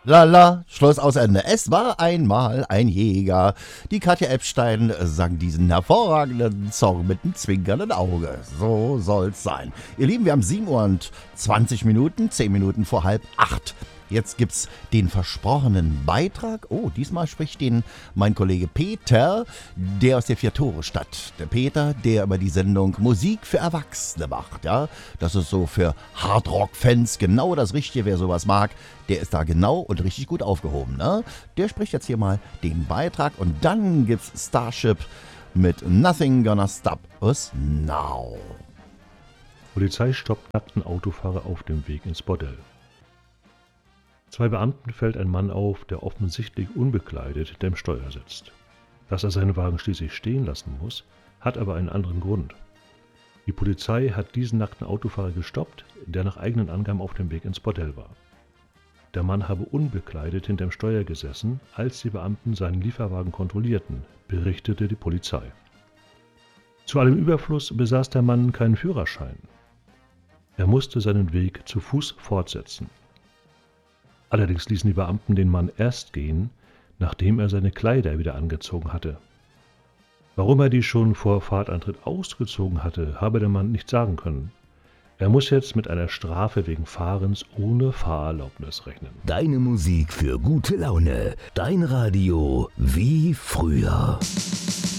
Lala, Schluss aus Ende. Es war einmal ein Jäger. Die Katja Epstein sang diesen hervorragenden Song mit einem zwinkernden Auge. So soll's sein. Ihr Lieben, wir haben 7 Uhr und 20 Minuten, 10 Minuten vor halb 8. Jetzt gibt's den versprochenen Beitrag. Oh, diesmal spricht den mein Kollege Peter, der aus der Vier-Tore-Stadt. Der Peter, der über die Sendung Musik für Erwachsene macht. Ja, das ist so für Hardrock-Fans genau das Richtige. Wer sowas mag, der ist da genau und richtig gut aufgehoben. Ne? Der spricht jetzt hier mal den Beitrag und dann gibt's Starship mit Nothing Gonna Stop Us Now. Polizei stoppt nackten Autofahrer auf dem Weg ins Bordell. 2 Beamten fällt ein Mann auf, der offensichtlich unbekleidet dem Steuer sitzt. Dass er seinen Wagen schließlich stehen lassen muss, hat aber einen anderen Grund. Die Polizei hat diesen nackten Autofahrer gestoppt, der nach eigenen Angaben auf dem Weg ins Bordell war. Der Mann habe unbekleidet hinterm Steuer gesessen, als die Beamten seinen Lieferwagen kontrollierten, berichtete die Polizei. Zu allem Überfluss besaß der Mann keinen Führerschein. Er musste seinen Weg zu Fuß fortsetzen. Allerdings ließen die Beamten den Mann erst gehen, nachdem er seine Kleider wieder angezogen hatte. Warum er die schon vor Fahrtantritt ausgezogen hatte, habe der Mann nicht sagen können. Er muss jetzt mit einer Strafe wegen Fahrens ohne Fahrerlaubnis rechnen. Deine Musik für gute Laune. Dein Radio wie früher.